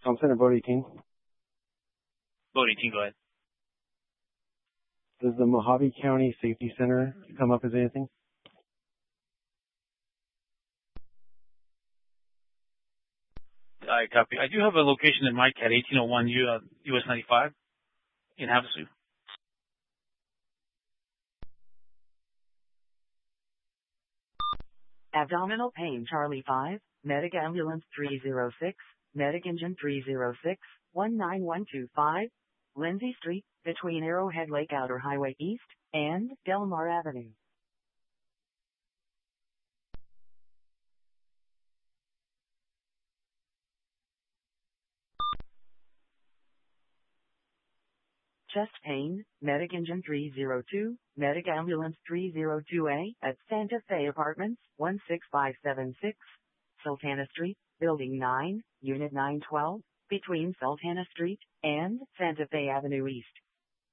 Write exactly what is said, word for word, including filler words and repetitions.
Thompson or Boat eighteen? Boat eighteen, go ahead. Does the Mojave County Safety Center come up as anything? I copy. I do have a location in Mike at eighteen oh one U, uh, U S ninety-five in Havasu. Abdominal pain, Charlie five, Medic Ambulance three oh six, Medic Engine three oh six, one nine one two five, Lindsay Street, between Arrowhead Lake Outer Highway East and Delmar Avenue. Chest pain, Medic Engine three oh two, Medic Ambulance three oh two A at Santa Fe Apartments one six five seven six, Sultana Street, Building nine, Unit nine twelve, between Sultana Street and Santa Fe Avenue East.